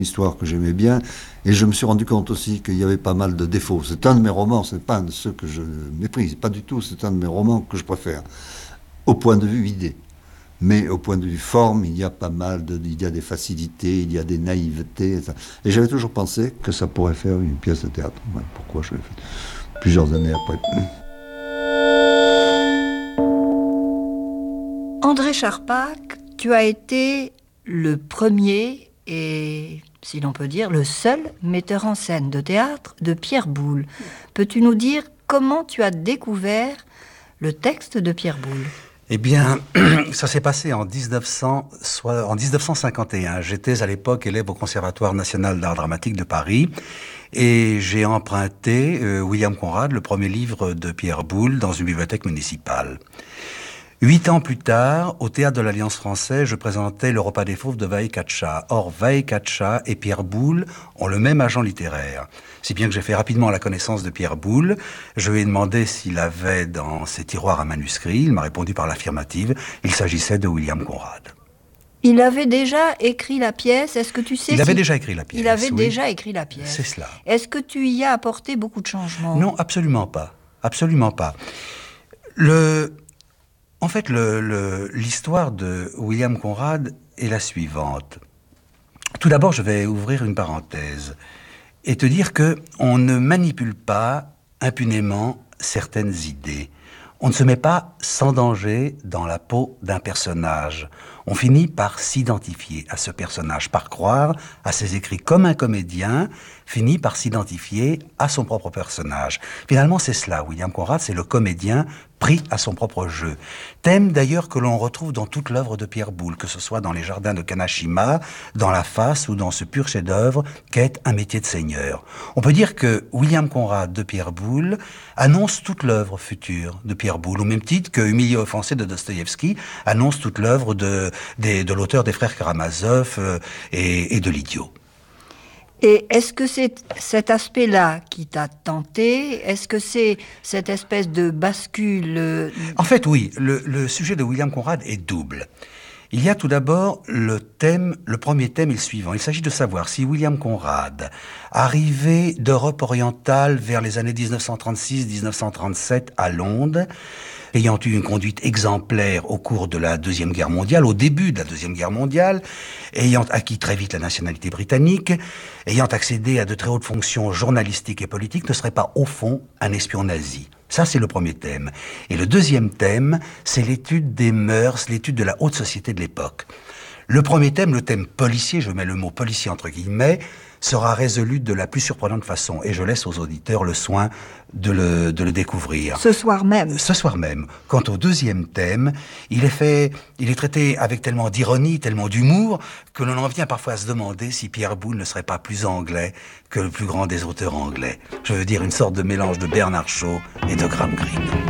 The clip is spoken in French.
Histoire que j'aimais bien, et je me suis rendu compte aussi qu'il y avait pas mal de défauts. C'est un de mes romans, c'est pas un de ceux que je méprise, pas du tout, c'est un de mes romans que je préfère, au point de vue idée. Mais au point de vue forme, il y a pas mal il y a des facilités, il y a des naïvetés, et j'avais toujours pensé que ça pourrait faire une pièce de théâtre. Ouais, pourquoi je l'ai fait plusieurs années après. André Charpak, tu as été le premier et, si l'on peut dire, le seul metteur en scène de théâtre de Pierre Boulle. Peux-tu nous dire comment tu as découvert le texte de Pierre Boulle ? Eh bien, ça s'est passé en 1951. J'étais à l'époque élève au Conservatoire national d'art dramatique de Paris et j'ai emprunté William Conrad, le premier livre de Pierre Boulle, dans une bibliothèque municipale. 8 ans plus tard, au Théâtre de l'Alliance française, je présentais Le Repas des Fauves de Vaïe-Katcha. Or, Vaïe-Katcha et Pierre Boulle ont le même agent littéraire. Si bien que j'ai fait rapidement la connaissance de Pierre Boulle. Je lui ai demandé s'il avait dans ses tiroirs un manuscrit. Il m'a répondu par l'affirmative. Il s'agissait de William Conrad. Il avait déjà écrit la pièce, est-ce que tu sais Il avait déjà écrit la pièce. Il avait oui. déjà écrit la pièce. C'est cela. Est-ce que tu y as apporté beaucoup de changements ? Non, absolument pas. Absolument pas. En fait, l'histoire de William Conrad est la suivante. Tout d'abord, je vais ouvrir une parenthèse et te dire que on ne manipule pas impunément certaines idées. On ne se met pas sans danger dans la peau d'un personnage. On finit par s'identifier à ce personnage, par croire à ses écrits, comme un comédien finit par s'identifier à son propre personnage. Finalement, c'est cela, William Conrad, c'est le comédien pris à son propre jeu. Thème d'ailleurs que l'on retrouve dans toute l'œuvre de Pierre Boulle, que ce soit dans Les Jardins de Kanashima, dans La Face ou dans ce pur chef-d'œuvre qu'est Un métier de seigneur. On peut dire que William Conrad de Pierre Boulle annonce toute l'œuvre future de Pierre Boulle, au même titre que Humilié offensé de Dostoïevski annonce toute l'œuvre de l'auteur des frères Karamazov et de L'Idiot. Et est-ce que c'est cet aspect-là qui t'a tenté ? Est-ce que c'est cette espèce de bascule ? En fait, oui. Le sujet de William Conrad est double. Il y a tout d'abord le premier thème est le suivant. Il s'agit de savoir si William Conrad, arrivé d'Europe orientale vers les années 1936-1937 à Londres, ayant eu une conduite exemplaire au cours de la Deuxième Guerre mondiale, au début de la Deuxième Guerre mondiale, ayant acquis très vite la nationalité britannique, ayant accédé à de très hautes fonctions journalistiques et politiques, ne serait pas au fond un espion nazi. Ça, c'est le premier thème. Et le deuxième thème, c'est l'étude des mœurs, l'étude de la haute société de l'époque. Le premier thème, le thème policier, je mets le mot policier entre guillemets, sera résolu de la plus surprenante façon. Et je laisse aux auditeurs le soin de le découvrir. Ce soir même. Ce soir même. Quant au deuxième thème, il est traité avec tellement d'ironie, tellement d'humour, que l'on en vient parfois à se demander si Pierre Boulle ne serait pas plus anglais que le plus grand des auteurs anglais. Je veux dire une sorte de mélange de Bernard Shaw et de Graham Greene.